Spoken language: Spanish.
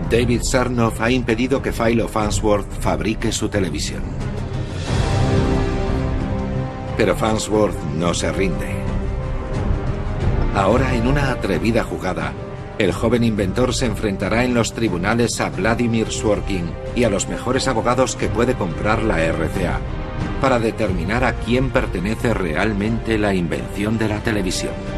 David Sarnoff ha impedido que Philo Farnsworth fabrique su televisión. Pero Farnsworth no se rinde. Ahora, en una atrevida jugada, el joven inventor se enfrentará en los tribunales a Vladimir Sworkin y a los mejores abogados que puede comprar la RCA, para determinar a quién pertenece realmente la invención de la televisión.